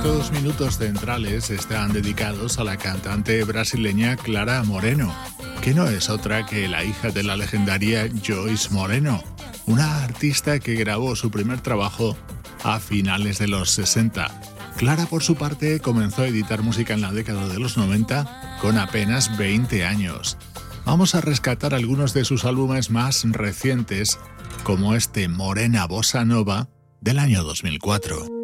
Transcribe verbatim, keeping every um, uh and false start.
Estos minutos centrales están dedicados a la cantante brasileña Clara Moreno, que no es otra que la hija de la legendaria Joyce Moreno, una artista que grabó su primer trabajo a finales de los sesenta. Clara, por su parte, comenzó a editar música en la década de los noventa con apenas veinte años. Vamos a rescatar algunos de sus álbumes más recientes, como este Morena Bossa Nova del año dos mil cuatro.